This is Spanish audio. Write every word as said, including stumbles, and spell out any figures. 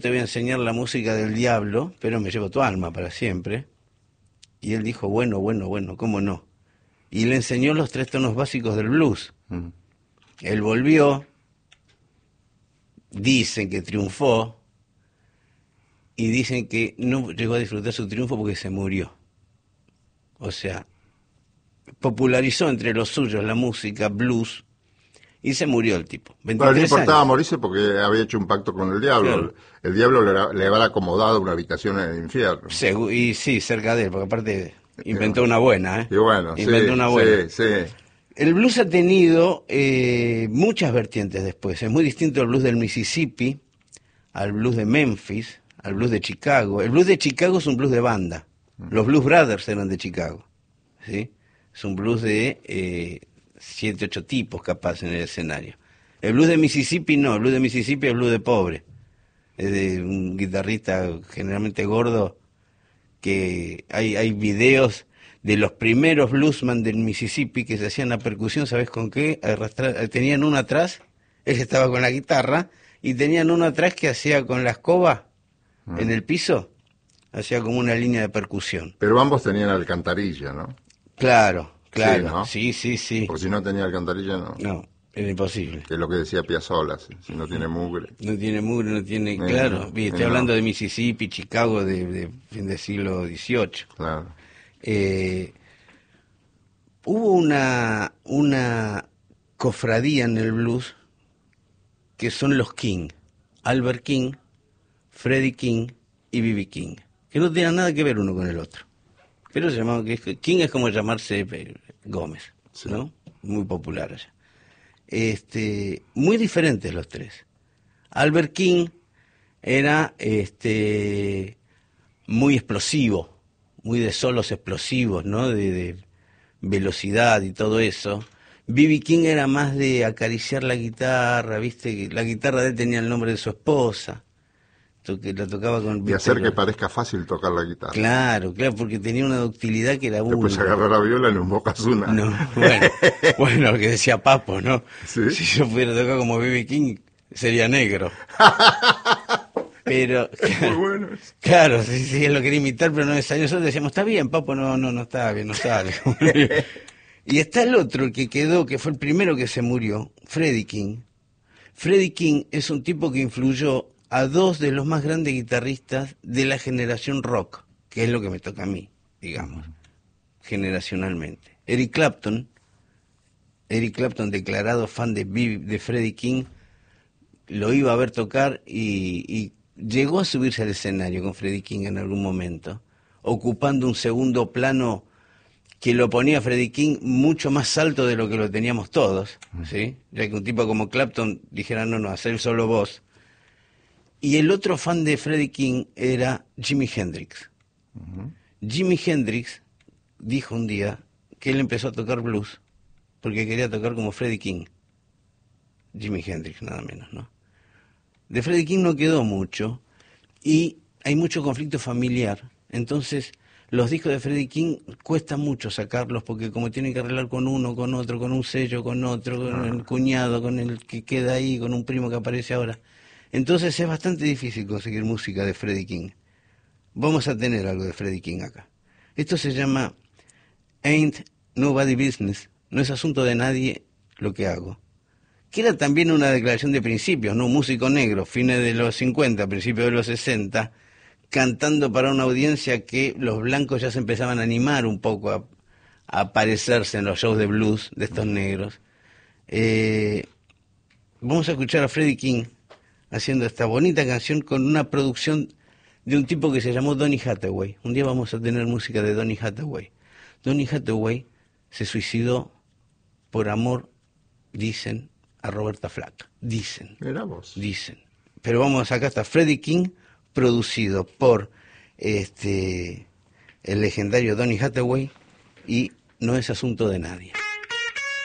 te voy a enseñar la música del diablo, pero me llevo tu alma para siempre. Y él dijo, bueno, bueno, bueno, ¿cómo no? Y le enseñó los tres tonos básicos del blues. Mm. Él volvió, dicen que triunfó, y dicen que no llegó a disfrutar su triunfo porque se murió. O sea, popularizó entre los suyos la música blues y se murió el tipo. Bueno, no importaba años. Morirse porque había hecho un pacto con el diablo. Claro. El, el diablo le, le había acomodado una habitación en el infierno. Segu y sí, cerca de él, porque aparte inventó una buena, ¿eh? Y bueno, inventó sí, una buena. Sí, sí. El blues ha tenido eh, muchas vertientes después. Es muy distinto al blues del Mississippi, al blues de Memphis, al blues de Chicago. El blues de Chicago es un blues de banda. Los Blues Brothers eran de Chicago, ¿sí? Es un blues de eh, siete, ocho tipos capaz en el escenario. El blues de Mississippi no, el blues de Mississippi es blues de pobre. Es de un guitarrista generalmente gordo, que hay, hay videos de los primeros bluesman del Mississippi que se hacían la percusión, ¿sabes con qué? Arrastrar, tenían uno atrás, él estaba con la guitarra, y tenían uno atrás que hacía con la escoba mm. en el piso, hacía como una línea de percusión. Pero ambos tenían alcantarilla, ¿no? Claro, claro, sí, ¿no? sí, sí, sí. Porque si no tenía alcantarilla, no. No, era imposible. Que es lo que decía Piazzolla, si, si no tiene mugre. No tiene mugre, no tiene... Eh, claro, no, estoy no. hablando de Mississippi, Chicago, de, de fin del siglo dieciocho. Claro. Eh, hubo una, una cofradía en el blues que son los King. Albert King, Freddie King y B B King. Que no tenían nada que ver uno con el otro. Pero se llamaban, King es como llamarse Gómez, sí. ¿no? Muy popular allá. Este, muy diferentes los tres. Albert King era este, muy explosivo, muy de solos explosivos, ¿no? De, de velocidad y todo eso. B B King era más de acariciar la guitarra, ¿viste? La guitarra de él tenía el nombre de su esposa. Que la tocaba con... Y hacer que parezca fácil tocar la guitarra. Claro, claro, porque tenía una ductilidad que era única. Después agarrar la viola en un Bocazuna. No, bueno, bueno, lo que decía Papo, ¿no? ¿Sí? Si yo pudiera tocar como B B King, sería negro. Pero, claro, muy bueno. Claro, sí, sí, él lo quería imitar, pero no es año. Nosotros decíamos, está bien, Papo, no, no, no está bien, no sale. Y está el otro, el que quedó, que fue el primero que se murió, Freddie King. Freddie King es un tipo que influyó a dos de los más grandes guitarristas de la generación rock, que es lo que me toca a mí, digamos, generacionalmente. Eric Clapton, Eric Clapton, declarado fan de, de Freddie King, lo iba a ver tocar y, y llegó a subirse al escenario con Freddie King en algún momento, ocupando un segundo plano que lo ponía a Freddie King mucho más alto de lo que lo teníamos todos, ¿sí? Ya que un tipo como Clapton dijera, no, no, hacer solo voz. Y el otro fan de Freddie King era Jimi Hendrix. Uh-huh. Jimi Hendrix dijo un día que él empezó a tocar blues porque quería tocar como Freddie King. Jimi Hendrix, nada menos, ¿no? De Freddie King no quedó mucho y hay mucho conflicto familiar. Entonces, los discos de Freddie King cuesta mucho sacarlos porque como tienen que arreglar con uno, con otro, con un sello, con otro, con uh-huh. el cuñado, con el que queda ahí, con un primo que aparece ahora. Entonces es bastante difícil conseguir música de Freddie King. Vamos a tener algo de Freddie King acá. Esto se llama Ain't Nobody Business. No es asunto de nadie lo que hago. Que era también una declaración de principios, ¿no? Un músico negro, fines de los cincuenta, principios de los sesenta, cantando para una audiencia que los blancos ya se empezaban a animar un poco a, a aparecerse en los shows de blues de estos negros. Eh, vamos a escuchar a Freddie King haciendo esta bonita canción con una producción de un tipo que se llamó Donny Hathaway. Un día vamos a tener música de Donny Hathaway. Donny Hathaway se suicidó por amor, dicen, a Roberta Flack. Dicen. Mira vos. Dicen. Pero vamos, acá está Freddie King, producido por este el legendario Donny Hathaway, y no es asunto de nadie.